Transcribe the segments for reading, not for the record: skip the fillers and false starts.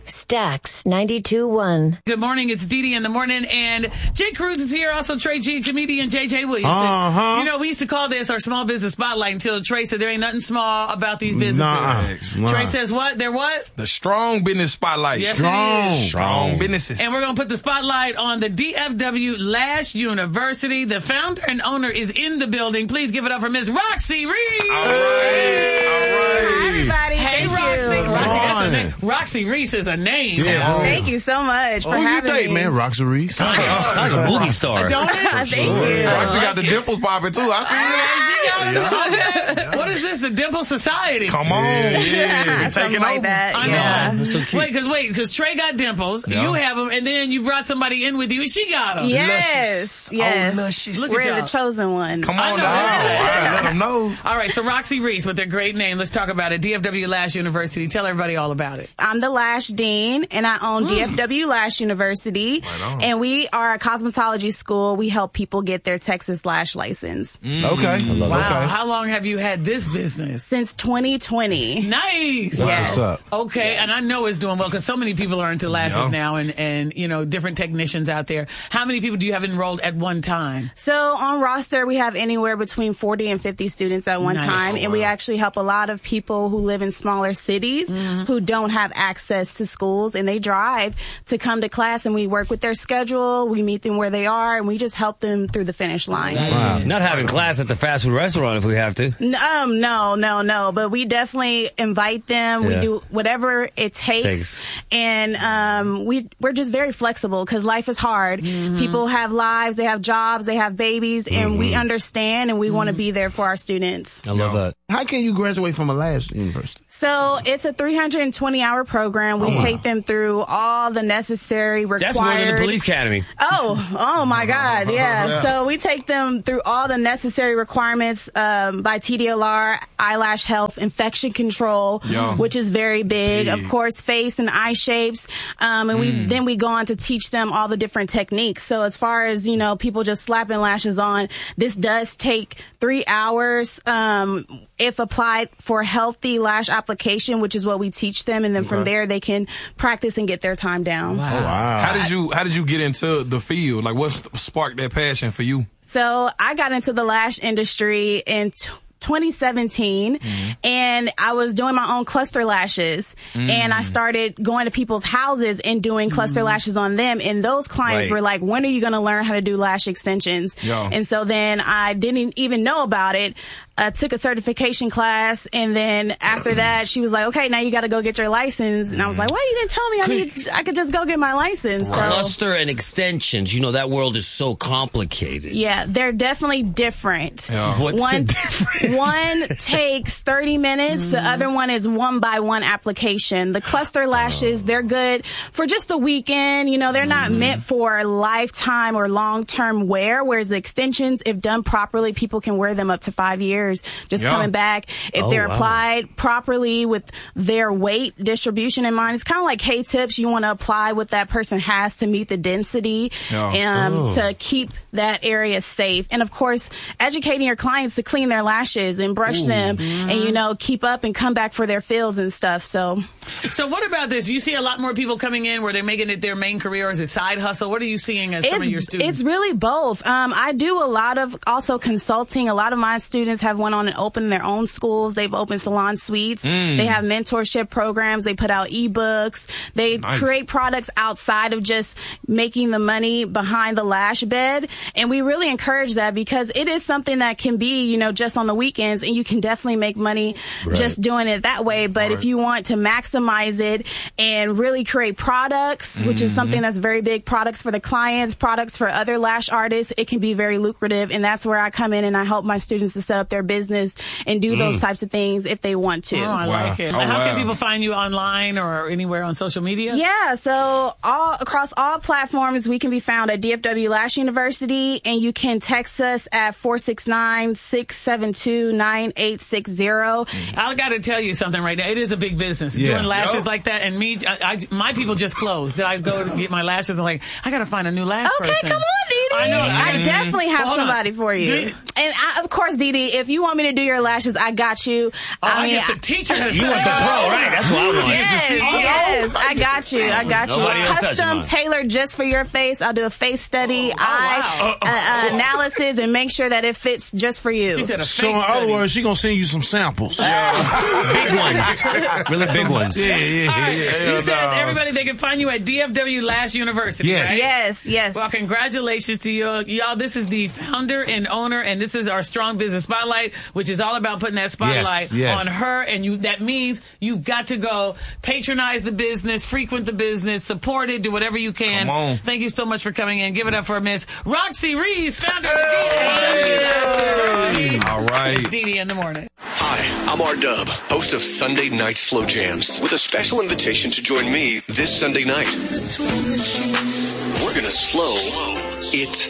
Stax 92.1. Good morning. It's Dee Dee in the morning, and Jay Cruz is here. Also, Trey G, comedian JJ Williams. You know, we used to call this our small business spotlight until Trey said there ain't nothing small about these businesses. Trey says what? They're what? The strong business spotlight. Yes, strong businesses. And we're going to put the spotlight on the DFW Lash University. The founder and owner is in the building. Please give it up for Miss Roxy Reese. All right. Hi, everybody. Hey, Thank Roxy. you. Roxy, that's a name. Roxy Reese is a name. Yeah. Thank you so much for having me. Man, Roxy Reese. Sounds like a movie star. Don't it? Thank you. Roxy got the dimples popping too. I see that. What is this? The Dimple Society. Come on. Yeah. We're Something taking like over. that. I Yeah. know. So cute. Because Trey got dimples, you have them, and then you brought somebody in with you, and she got them. Yes. Yes. Oh, luscious. Look at We're y'all. the chosen ones. Come I on know. down. All right, let them know. All right, so Roxy Reese with their great name. Let's talk about it. DFW Lash University. Tell everybody all about it. I'm the Lash Dean, and I own DFW Lash University. Right on. And we are a cosmetology school. We help people get their Texas Lash license. Okay. Wow. How long have you had this business? Since 2020. Nice. Yes. What's up? Okay, and I know it's doing well because so many people are into lashes now and, you know, different technicians out there. How many people do you have enrolled at one time? So on roster, we have anywhere between 40 and 50 students at one Nice. time. And we actually help a lot of people who live in smaller cities who don't have access to schools, and they drive to come to class, and we work with their schedule. We meet them where they are, and we just help them through the finish line. Not having class at the fast food restaurant if we have to. No. But we definitely invite them. Yeah. We do whatever it takes. And we're just very flexible because life is hard. People have lives, they have jobs, they have babies, and we understand, and we want to be there for our students. I love that. How can you graduate from a Lash University? So it's a 320-hour program. We take them through all the necessary required. That's more than the police academy. Oh my God, yeah. So we take them through all the necessary requirements by TDLR, eyelash health, infection control, which is very big. Of course, face and eye shapes, and we go on to teach them all the different techniques. So as far as people just slapping lashes on, this does take 3 hours. If applied for healthy lash application, which is what we teach them, and then from there they can practice and get their time down. Wow. How did you get into the field? Like, what sparked that passion for you? So I got into the lash industry in 2017, and I was doing my own cluster lashes, and I started going to people's houses and doing cluster lashes on them, and those clients were like, when are you going to learn how to do lash extensions? And so then I didn't even know about it. I took a certification class, and then after that, she was like, okay, now you got to go get your license. And I was like, why you didn't tell me I could just go get my license? So, Cluster and extensions, that world is so complicated. yeah, they're definitely different. What's the difference? One takes 30 minutes. The other one is 1-by-1 application. The cluster lashes, they're good for just a weekend. They're not meant for lifetime or long-term wear, whereas the extensions, if done properly, people can wear them up to 5 years. Just coming back. If they're applied properly with their weight distribution in mind, it's kind of like K-tips. You want to apply what that person has to meet the density and to keep that area safe. And of course, educating your clients to clean their lashes and brush them and, keep up and come back for their fills and stuff. So what about this? You see a lot more people coming in where they're making it their main career, or is it side hustle? What are you seeing as some of your students? It's really both. I do a lot of also consulting. A lot of my students have went on and opened their own schools. They've opened salon suites. They have mentorship programs. They put out ebooks. They create products outside of just making the money behind the lash bed. And we really encourage that because it is something that can be, just on the weekends, and you can definitely make money just doing it that way. But if you want to maximize it and really create products, which is something that's very big, products for the clients, products for other lash artists, it can be very lucrative. And that's where I come in and I help my students to set up their business and do those types of things if they want to. Oh, I like it. How can people find you online or anywhere on social media? Yeah, so across all platforms, we can be found at DFW Lash University, and you can text us at 469-672-9860. I got to tell you something right now. It is a big business doing lashes like that. And my people just closed. I go to get my lashes. I'm like, I got to find a new lash person. Okay, come on, Dee Dee. I know. I definitely have somebody for you. And of course, Dee Dee, if you you want me to do your lashes, I got you. I get the teacher herself. You want the pro, right? That's what I want. Yes, I got you. Nobody else touching Custom mine. tailored just for your face. I'll do a face study, analysis, and make sure that it fits just for you. She said a face So in study. other words, she gonna send you some samples. Big ones. Really big ones. All right. You said everybody, they can find you at DFW Lash University, Yes. right? Yes. Well, congratulations to you. Y'all, this is the founder and owner, and this is our Strong Business Spotlight, which is all about putting that spotlight Yes. on her. And that means you've got to go patronize the business, frequent the business, support it, do whatever you can. Come on. Thank you so much for coming in. Give it up for Miss Roxy Reeves, founder of the DFW Lash University. All right. It's Dee in the morning. Hi, I'm R-Dub, host of Sunday Night Slow Jams, with a special invitation to join me this Sunday night. We're gonna slow it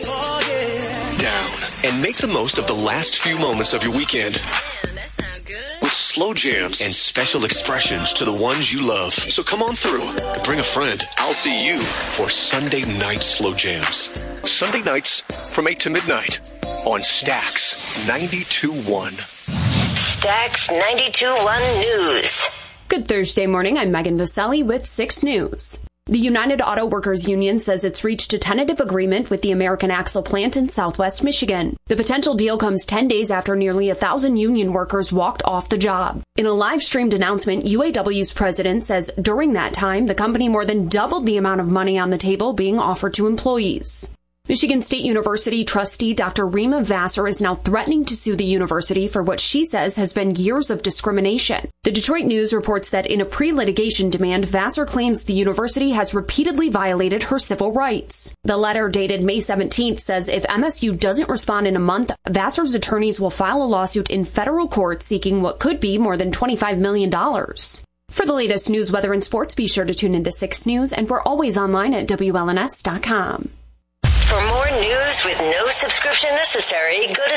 down and make the most of the last few moments of your weekend. With slow jams and special expressions to the ones you love. So come on through and bring a friend. I'll see you for Sunday Night Slow Jams. Sunday nights from 8 to midnight on Stax 92.1. Stax 92.1 News. Good Thursday morning. I'm Megan Vaselli with 6 News. The United Auto Workers Union says it's reached a tentative agreement with the American Axle plant in Southwest Michigan. The potential deal comes 10 days after nearly 1,000 union workers walked off the job. In a live-streamed announcement, UAW's president says during that time, the company more than doubled the amount of money on the table being offered to employees. Michigan State University trustee Dr. Rima Vassar is now threatening to sue the university for what she says has been years of discrimination. The Detroit News reports that in a pre-litigation demand, Vassar claims the university has repeatedly violated her civil rights. The letter dated May 17th says if MSU doesn't respond in a month, Vassar's attorneys will file a lawsuit in federal court seeking what could be more than $25 million. For the latest news, weather, and sports, be sure to tune into 6 News, and we're always online at WLNS.com. For more news with no subscription necessary, go to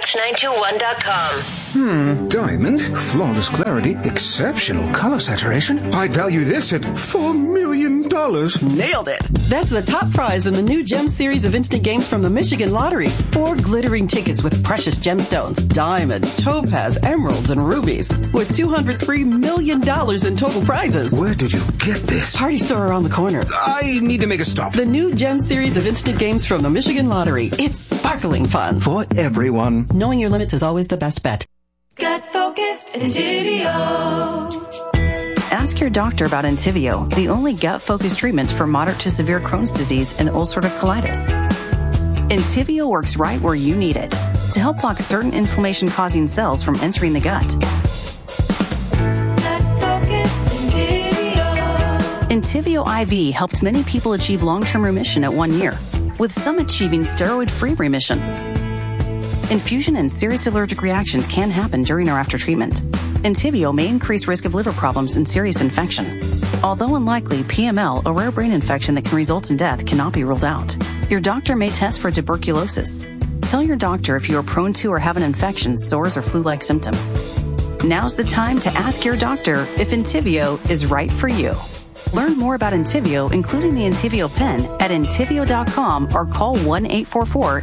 Stax921.com. Diamond, flawless clarity, exceptional color saturation. I'd value this at $4 million. Nailed it. That's the top prize in the new Gem series of instant games from the Michigan Lottery. 4 glittering tickets with precious gemstones, diamonds, topaz, emeralds, and rubies, with $203 million in total prizes. Where did you get this? Party store around the corner. I need to make a stop. The new Gem series of instant games from the Michigan Lottery. It's sparkling fun. For everyone. Knowing your limits is always the best bet. Gut Focused Entivio. Ask your doctor about Entivio, the only gut-focused treatment for moderate to severe Crohn's disease and ulcerative colitis. Entivio works right where you need it to help block certain inflammation-causing cells from entering the gut. Entivio IV helped many people achieve long-term remission at 1 year, with some achieving steroid-free remission. Infusion and serious allergic reactions can happen during or after treatment. Entivio may increase risk of liver problems and serious infection. Although unlikely, PML, a rare brain infection that can result in death, cannot be ruled out. Your doctor may test for tuberculosis. Tell your doctor if you are prone to or have an infection, sores, or flu-like symptoms. Now's the time to ask your doctor if Entivio is right for you. Learn more about Entivio, including the Entivio pen, at Entivio.com or call 1-844